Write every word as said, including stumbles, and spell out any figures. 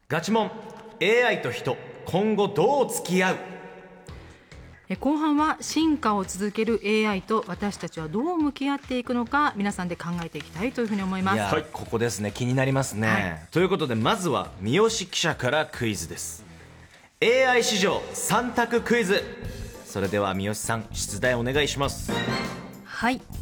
ガチモン エーアイ と人今後どう付き合う。 え後半は進化を続ける エーアイ と私たちはどう向き合っていくのか、皆さんで考えていきたいというふうに思います。 いや、はい、ここですね、気になりますね、はい、ということでまずは三好記者からクイズです。 エーアイ 史上さん択クイズ。それでは三好さん、出題お願いします。 はい、